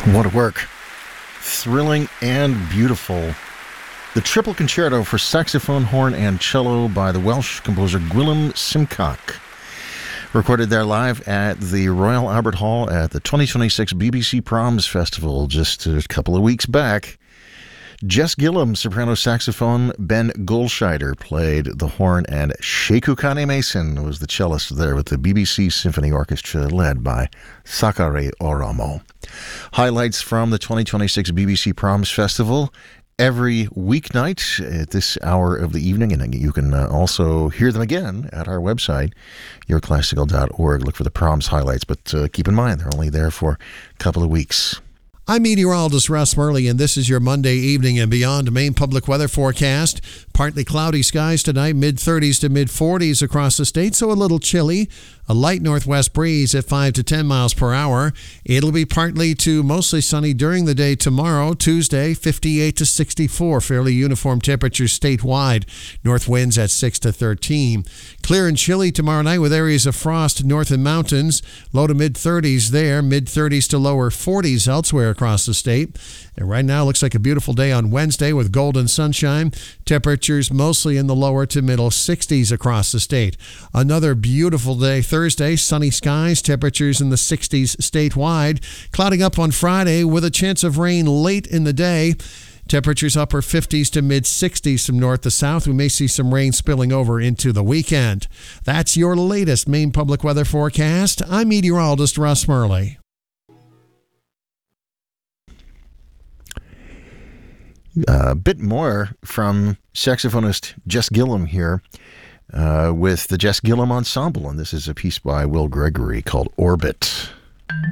What a work. Thrilling and beautiful. The Triple Concerto for Saxophone, Horn, and Cello by the Welsh composer Gwilym Simcock. Recorded there live at the Royal Albert Hall at the 2026 BBC Proms Festival just a couple of weeks back. Jess Gillum, soprano saxophone, Ben Goldscheider played the horn, and Sheku Kane Mason was the cellist there with the BBC Symphony Orchestra led by Sakare Oromo. Highlights from the 2026 BBC Proms Festival every weeknight at this hour of the evening, and you can also hear them again at our website, yourclassical.org. Look for the Proms highlights, but keep in mind they're only there for a couple of weeks. I'm meteorologist Russ Murley, and this is your Monday evening and beyond Maine public weather forecast. Partly cloudy skies tonight, mid-30s to mid-40s across the state, so a little chilly. A light northwest breeze at 5 to 10 miles per hour. It'll be partly to mostly sunny during the day tomorrow, Tuesday, 58 to 64. Fairly uniform temperatures statewide. North winds at 6 to 13. Clear and chilly tomorrow night with areas of frost north and mountains. Low to mid-30s there, mid-30s to lower 40s elsewhere across the state. And right now looks like a beautiful day on Wednesday with golden sunshine. Temperatures mostly in the lower to middle 60s across the state. Another beautiful day Thursday, sunny skies, temperatures in the 60s statewide. Clouding up on Friday with a chance of rain late in the day. Temperatures upper 50s to mid 60s from north to south. We may see some rain spilling over into the weekend. That's your latest Maine public weather forecast. I'm meteorologist Russ Murley. A bit more from saxophonist Jess Gillum here with the Jess Gillum Ensemble, and this is a piece by Will Gregory called Orbit.